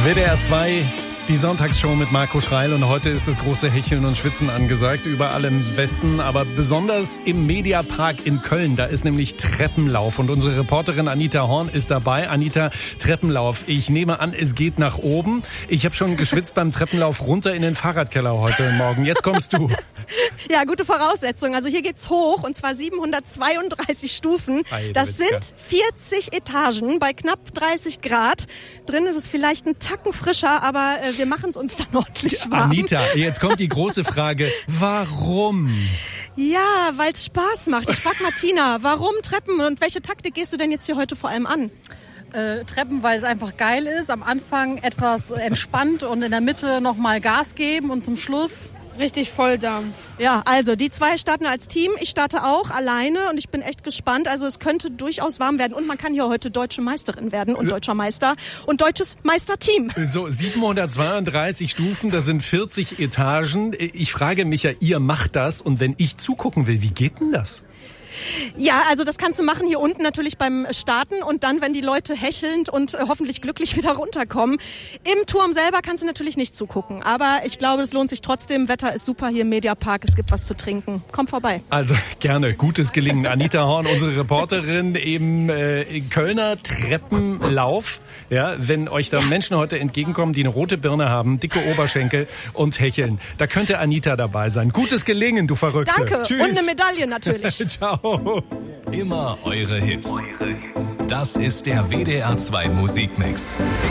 WDR 2, die Sonntagsshow mit Marco Schreil, und heute ist das große Hecheln und Schwitzen angesagt, überall im Westen, aber besonders im Mediapark in Köln. Da ist nämlich Treppenlauf und unsere Reporterin Anita Horn ist dabei. Anita, Treppenlauf, ich nehme an, es geht nach oben. Ich habe schon geschwitzt beim Treppenlauf runter in den Fahrradkeller heute Morgen. Jetzt kommst du. Ja, gute Voraussetzung. Also hier geht's hoch, und zwar 732 Stufen. Das sind 40 Etagen bei knapp 30 Grad. Drin ist es vielleicht ein Tacken frischer, aber wir machen es uns dann ordentlich warm. Anita, jetzt kommt die große Frage. Warum? Ja, weil es Spaß macht. Ich frag Martina, warum Treppen und welche Taktik gehst du denn jetzt hier heute vor allem an? Treppen, weil es einfach geil ist. Am Anfang etwas entspannt und in der Mitte nochmal Gas geben und zum Schluss richtig Volldampf. Ja, also die zwei starten als Team. Ich starte auch alleine und ich bin echt gespannt. Also es könnte durchaus warm werden und man kann hier heute deutsche Meisterin werden und deutscher Meister und deutsches Meisterteam. So, 732 Stufen, das sind 40 Etagen. Ich frage mich ja, ihr macht das, und wenn ich zugucken will, wie geht denn das? Ja, also das kannst du machen hier unten natürlich beim Starten und dann, wenn die Leute hechelnd und hoffentlich glücklich wieder runterkommen. Im Turm selber kannst du natürlich nicht zugucken, aber ich glaube, es lohnt sich trotzdem. Wetter ist super hier im Mediapark, es gibt was zu trinken. Komm vorbei. Also gerne, gutes Gelingen. Anita Horn, unsere Reporterin im Kölner Treppenlauf. Ja, wenn euch da Menschen heute entgegenkommen, die eine rote Birne haben, dicke Oberschenkel und hecheln, da könnte Anita dabei sein. Gutes Gelingen, du Verrückte. Danke. Tschüss. Und eine Medaille natürlich. Ciao. Immer eure Hits. Das ist der WDR 2 Musikmix.